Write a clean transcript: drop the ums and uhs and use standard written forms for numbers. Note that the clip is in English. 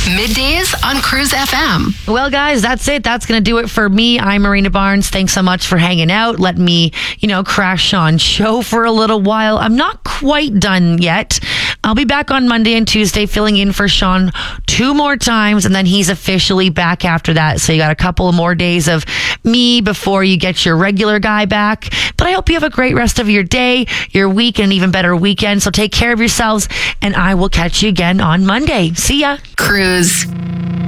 Middays on Cruise FM. Well, guys, that's it. That's going to do it for me. I'm Marina Barnes. Thanks so much for hanging out. Let me, crash Sean's show for a little while. I'm not quite done yet. I'll be back on Monday and Tuesday filling in for Sean 2 more times, and then he's officially back after that. So you got a couple of more days of me before you get your regular guy back. But I hope you have a great rest of your day, your week, and an even better weekend. So take care of yourselves, and I will catch you again on Monday. See ya. Cruise.